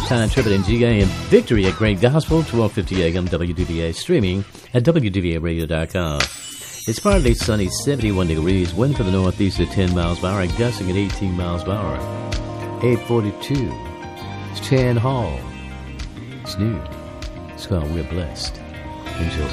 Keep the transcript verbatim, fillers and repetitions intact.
Time Trippett and G A and Victory at Great Gospel, twelve fifty A M W D V A, streaming at W D V A radio dot com. It's partly sunny, seventy-one degrees, wind to the northeast at ten miles per hour, gusting at eighteen miles per hour. eight forty-two. It's Chan Hall. It's new. It's called We're Blessed. Enjoy.